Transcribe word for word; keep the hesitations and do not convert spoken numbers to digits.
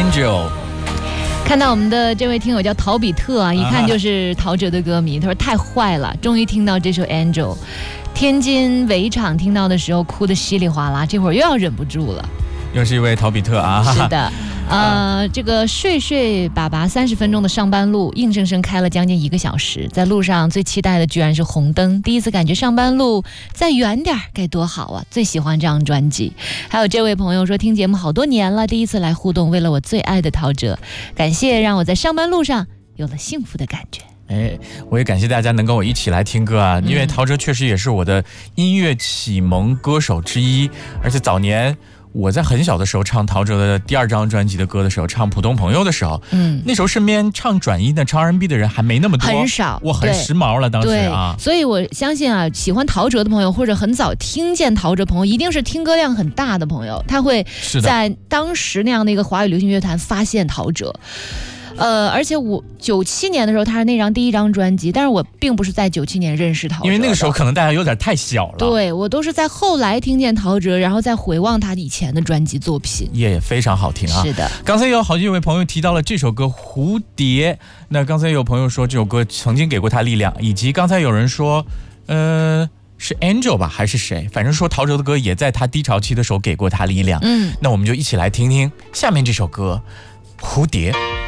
Angel。 看到我们的这位听友叫陶比特啊，一看就是陶喆的歌迷。他说太坏了，终于听到这首 Angel。天津围场听到的时候哭得稀里哗啦，这会儿又要忍不住了。 又是一位陶比特啊！ 是的，呃，这个睡睡粑粑三十分钟的上班路，硬生生开了将近一个小时，在路上最期待的居然是红灯。第一次感觉上班路再远点该多好啊！最喜欢这张专辑。还有这位朋友说听节目好多年了，第一次来互动，为了我最爱的陶喆，感谢让我在上班路上有了幸福的感觉。 哎，我也感谢大家能跟我一起来听歌啊，因为陶喆确实也是我的音乐启蒙歌手之一，而且早年我在很小的时候唱陶喆的第二张专辑的歌的时候，唱《普通朋友》的时候，嗯，那时候身边唱转音的、唱 R and B 的人还没那么多， 很少， 我很时髦了当时啊。 所以我相信啊，喜欢陶喆的朋友或者很早听见陶喆朋友，一定是听歌量很大的朋友，他会在当时那样的一个华语流行乐坛发现陶喆。呃，而且我九七年的时候，他是那张第一张专辑，但是我并不是在九七年认识陶喆， 因为那个时候可能大家有点太小了。 对，我都是在后来听见陶喆，然后再回望他以前的专辑作品， 也非常好听啊。 是的， 刚才有好几位朋友提到了这首歌《蝴蝶》，那刚才有朋友说这首歌曾经给过他力量，以及刚才有人说，呃。是 Angel 吧还是谁，反正说陶喆的歌也在他低潮期的时候给过他力量。嗯，那我们就一起来听听下面这首歌《蝴蝶》。